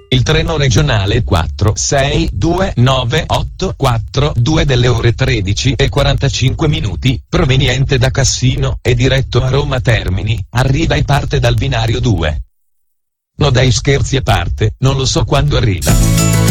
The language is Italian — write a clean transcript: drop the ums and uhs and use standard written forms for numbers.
Il treno regionale 4629842 delle ore 13:45, proveniente da Cassino e diretto a Roma Termini, arriva e parte dal binario 2. No dai, scherzi a parte, non lo so quando arriva.